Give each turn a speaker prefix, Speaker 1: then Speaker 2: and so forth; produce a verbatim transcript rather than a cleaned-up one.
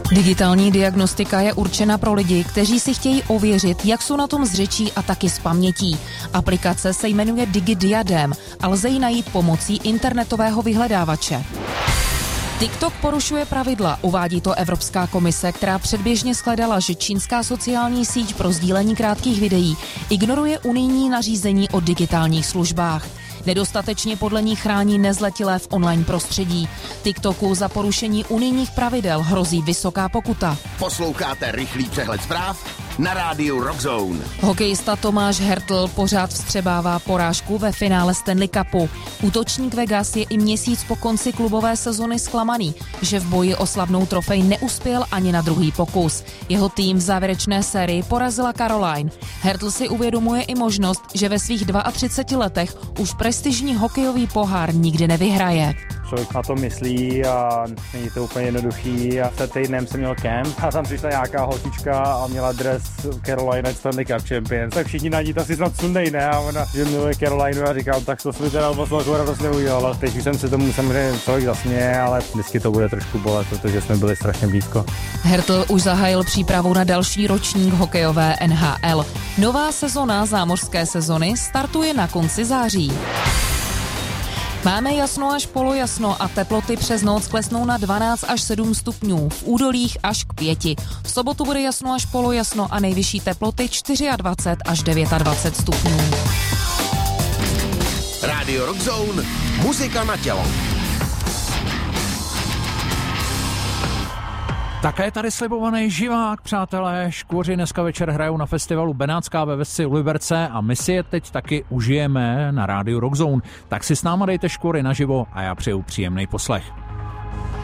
Speaker 1: Digitální diagnostika je určena pro lidi, kteří si chtějí ověřit, jak jsou na tom s řečí a taky s pamětí. Aplikace se jmenuje DigiDiadem a lze ji najít pomocí internetového vyhledávače. TikTok porušuje pravidla, uvádí to Evropská komise, která předběžně shledala, že čínská sociální síť pro sdílení krátkých videí ignoruje unijní nařízení o digitálních službách. Nedostatečně podle ní chrání nezletilé v online prostředí. TikToku za porušení unijních pravidel hrozí vysoká pokuta.
Speaker 2: Posloucháte rychlý přehled zpráv na rádiu Rockzone.
Speaker 1: Hokejista Tomáš Hertl pořád vstřebává porážku ve finále Stanley Cupu. Útočník Vegas je i měsíc po konci klubové sezony zklamaný, že v boji o slavnou trofej neuspěl ani na druhý pokus. Jeho tým v závěrečné sérii porazila Caroline. Hertl si uvědomuje i možnost, že ve svých třiceti dvou letech už prestižní hokejový pohár nikdy nevyhraje.
Speaker 3: Člověk na to myslí a není to úplně jednoduchý. A před týdnem jsem měl kemp a tam přišla nějaká holčička a měla dres Carolina Stanley Cup Champions. Tak všichni na ní to si snad sundej, ne? A ona, že miluje Carolinu a říkám, tak to jsem teda moc velkou radost neudělal. Teď už jsem se tomu samozřejmě člověk zasměje, ale vždycky to bude trošku bolet, protože jsme byli strašně blízko.
Speaker 1: Hertl už zahájil přípravu na další ročník hokejové N H L. Nová sezona zámořské sezony startuje na konci září. Máme jasno až polojasno a teploty přes noc klesnou na dvanáct až sedm stupňů, v údolích až k pěti. V sobotu bude jasno až polojasno a nejvyšší teploty dvacet čtyři až dvacet devět stupňů.
Speaker 2: Radio Rockzone, muzika na tělo.
Speaker 4: Také tady slibovaný živák, přátelé. Škvoři dneska večer hrajou na festivalu Benátská ve Vesci u Liberce a my si je teď taky užijeme na rádiu Rockzone. Tak si s náma dejte Škvory naživo a já přeju příjemný poslech.